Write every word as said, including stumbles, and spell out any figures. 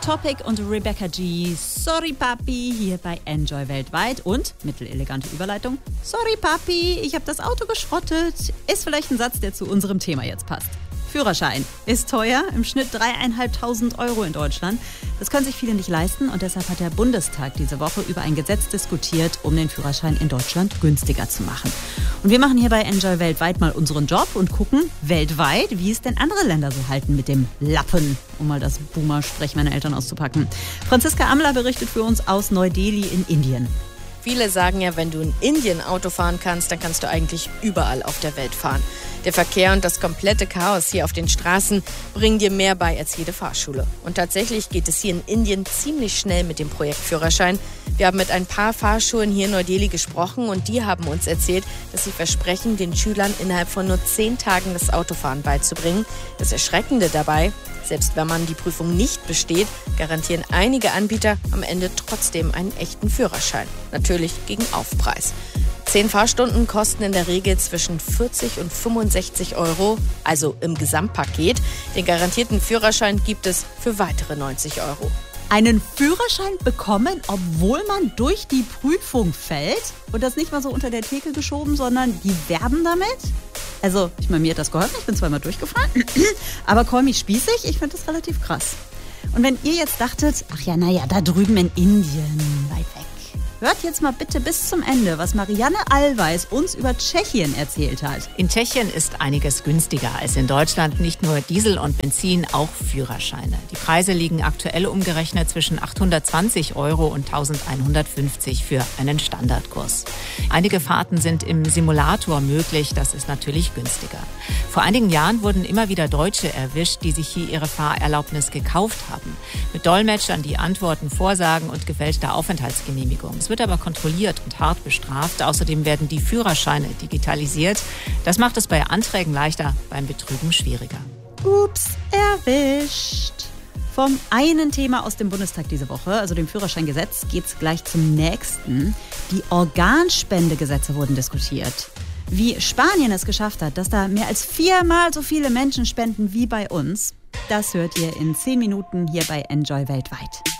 Topic und Rebecca G. Sorry Papi hier bei Enjoy Weltweit und mittelelegante Überleitung. Sorry Papi, ich habe das Auto geschrottet. Ist vielleicht ein Satz, der zu unserem Thema jetzt passt. Führerschein ist teuer, im Schnitt dreieinhalbtausend Euro in Deutschland. Das können sich viele nicht leisten und deshalb hat der Bundestag diese Woche über ein Gesetz diskutiert, um den Führerschein in Deutschland günstiger zu machen. Und wir machen hier bei Enjoy Weltweit mal unseren Job und gucken weltweit, wie es denn andere Länder so halten mit dem Lappen, um mal das Boomer-Sprech meiner Eltern auszupacken. Franziska Amler berichtet für uns aus Neu-Delhi in Indien. Viele sagen ja, wenn du in Indien Auto fahren kannst, dann kannst du eigentlich überall auf der Welt fahren. Der Verkehr und das komplette Chaos hier auf den Straßen bringen dir mehr bei als jede Fahrschule. Und tatsächlich geht es hier in Indien ziemlich schnell mit dem Projekt Führerschein. Wir haben mit ein paar Fahrschulen hier in Neu-Delhi gesprochen und die haben uns erzählt, dass sie versprechen, den Schülern innerhalb von nur zehn Tagen das Autofahren beizubringen. Das Erschreckende dabei: Selbst wenn man die Prüfung nicht besteht, garantieren einige Anbieter am Ende trotzdem einen echten Führerschein. Natürlich gegen Aufpreis. Zehn Fahrstunden kosten in der Regel zwischen vierzig und fünfundsechzig Euro, also im Gesamtpaket. Den garantierten Führerschein gibt es für weitere neunzig Euro. Einen Führerschein bekommen, obwohl man durch die Prüfung fällt? Und das nicht mal so unter der Theke geschoben, sondern die werben damit? Also, ich meine, mir hat das geholfen, ich bin zweimal durchgefahren. Aber call mich spießig, ich finde das relativ krass. Und wenn ihr jetzt dachtet, ach ja, naja, da drüben in Indien, weit weg. Hört jetzt mal bitte bis zum Ende, was Marianne Allweis uns über Tschechien erzählt hat. In Tschechien ist einiges günstiger als in Deutschland. Nicht nur Diesel und Benzin, auch Führerscheine. Die Preise liegen aktuell umgerechnet zwischen achthundertzwanzig Euro und elfhundertfünfzig für einen Standardkurs. Einige Fahrten sind im Simulator möglich, das ist natürlich günstiger. Vor einigen Jahren wurden immer wieder Deutsche erwischt, die sich hier ihre Fahrerlaubnis gekauft haben. Mit Dolmetschern, die Antworten vorsagen und gefälschter Aufenthaltsgenehmigung. Es wird aber kontrolliert und hart bestraft. Außerdem werden die Führerscheine digitalisiert. Das macht es bei Anträgen leichter, beim Betrügen schwieriger. Ups, erwischt. Vom einen Thema aus dem Bundestag diese Woche, also dem Führerscheingesetz, geht's gleich zum nächsten. Die Organspendegesetze wurden diskutiert. Wie Spanien es geschafft hat, dass da mehr als viermal so viele Menschen spenden wie bei uns, das hört ihr in zehn Minuten hier bei Enjoy Weltweit.